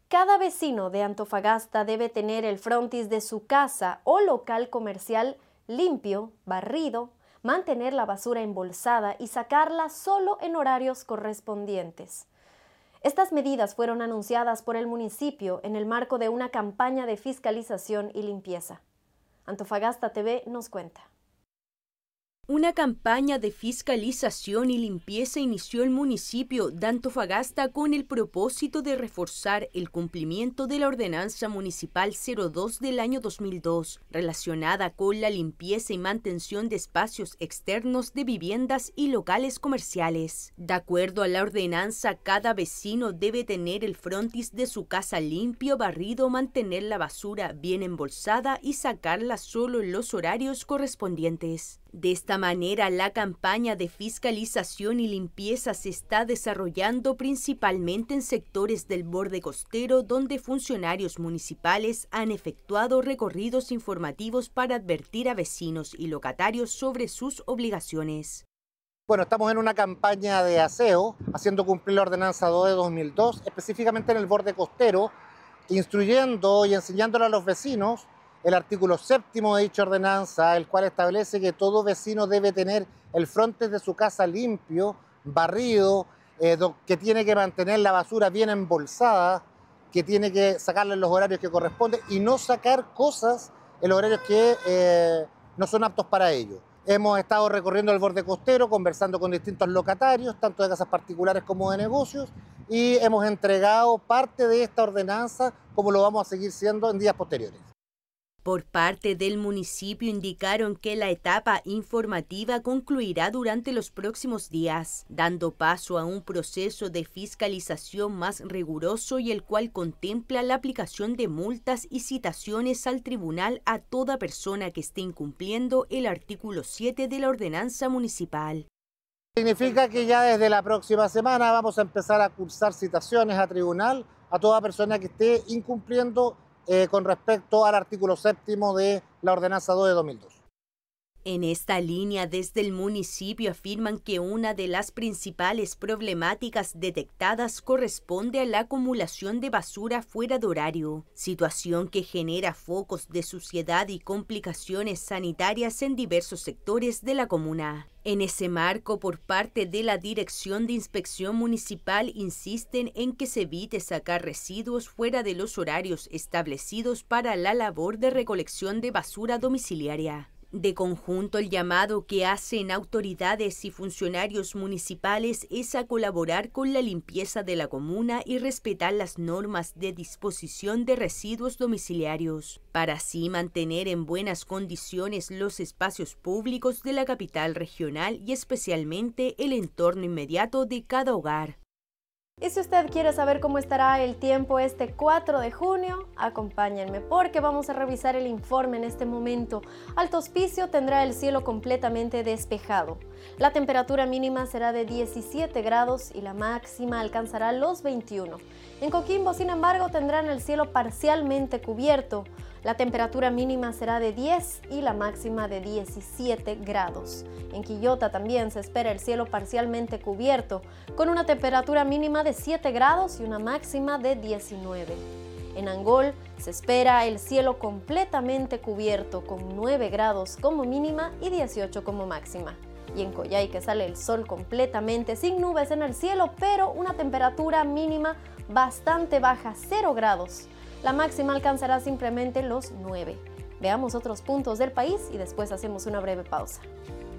Cada vecino de Antofagasta debe tener el frontis de su casa o local comercial limpio, barrido, mantener la basura embolsada y sacarla solo en horarios correspondientes. Estas medidas fueron anunciadas por el municipio en el marco de una campaña de fiscalización y limpieza. Antofagasta TV nos cuenta. Una campaña de fiscalización y limpieza inició el municipio de Antofagasta con el propósito de reforzar el cumplimiento de la Ordenanza Municipal 02 del año 2002, relacionada con la limpieza y mantención de espacios externos de viviendas y locales comerciales. De acuerdo a la ordenanza, cada vecino debe tener el frontis de su casa limpio, barrido, mantener la basura bien embolsada y sacarla solo en los horarios correspondientes. De esta manera, la campaña de fiscalización y limpieza se está desarrollando principalmente en sectores del borde costero, donde funcionarios municipales han efectuado recorridos informativos para advertir a vecinos y locatarios sobre sus obligaciones. Bueno, estamos en una campaña de aseo, haciendo cumplir la Ordenanza 2 de 2002, específicamente en el borde costero, instruyendo y enseñándole a los vecinos el artículo 7º de dicha ordenanza, el cual establece que todo vecino debe tener el frontis de su casa limpio, barrido, que tiene que mantener la basura bien embolsada, que tiene que sacarla en los horarios que corresponden y no sacar cosas en los horarios que no son aptos para ello. Hemos estado recorriendo el borde costero, conversando con distintos locatarios, tanto de casas particulares como de negocios, y hemos entregado parte de esta ordenanza, como lo vamos a seguir siendo en días posteriores. Por parte del municipio indicaron que la etapa informativa concluirá durante los próximos días, dando paso a un proceso de fiscalización más riguroso y el cual contempla la aplicación de multas y citaciones al tribunal a toda persona que esté incumpliendo el artículo 7 de la ordenanza municipal. Significa que ya desde la próxima semana vamos a empezar a cursar citaciones a tribunal a toda persona que esté incumpliendo con respecto al artículo 7º de la Ordenanza 2 de 2002. En esta línea, desde el municipio afirman que una de las principales problemáticas detectadas corresponde a la acumulación de basura fuera de horario, situación que genera focos de suciedad y complicaciones sanitarias en diversos sectores de la comuna. En ese marco, por parte de la Dirección de Inspección Municipal, insisten en que se evite sacar residuos fuera de los horarios establecidos para la labor de recolección de basura domiciliaria. De conjunto, el llamado que hacen autoridades y funcionarios municipales es a colaborar con la limpieza de la comuna y respetar las normas de disposición de residuos domiciliarios, para así mantener en buenas condiciones los espacios públicos de la capital regional y especialmente el entorno inmediato de cada hogar. Y si usted quiere saber cómo estará el tiempo este 4 de junio, acompáñenme porque vamos a revisar el informe en este momento. Alto Hospicio tendrá el cielo completamente despejado. La temperatura mínima será de 17 grados y la máxima alcanzará los 21. En Coquimbo, sin embargo, tendrán el cielo parcialmente cubierto. La temperatura mínima será de 10 y la máxima de 17 grados. En Quillota también se espera el cielo parcialmente cubierto, con una temperatura mínima de 7 grados y una máxima de 19. En Angol se espera el cielo completamente cubierto, con 9 grados como mínima y 18 como máxima. Y en Coyhaique sale el sol completamente sin nubes en el cielo, pero una temperatura mínima bastante baja, 0 grados. La máxima alcanzará simplemente los 9. Veamos otros puntos del país y después hacemos una breve pausa.